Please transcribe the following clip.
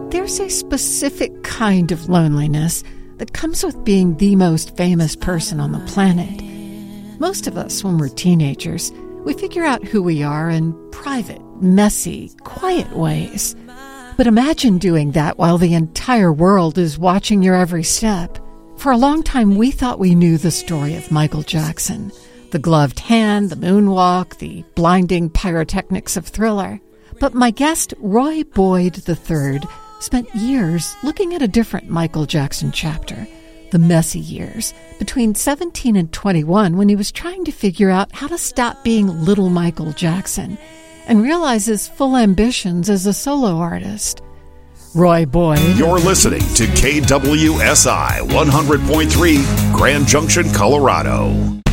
There's a specific kind of loneliness that comes with being the most famous person on the planet. Most of us, when we're teenagers, we figure out who we are in private, messy, quiet ways. But imagine doing that while the entire world is watching your every step. For a long time, we thought we knew the story of Michael Jackson. The gloved hand, the moonwalk, the blinding pyrotechnics of Thriller. But my guest, Roy Boyd III, spent years looking at a different Michael Jackson chapter, the messy years, between 17 and 21, when he was trying to figure out how to stop being little Michael Jackson and realize his full ambitions as a solo artist. Roy Boyd. You're listening to KWSI 100.3 Grand Junction, Colorado.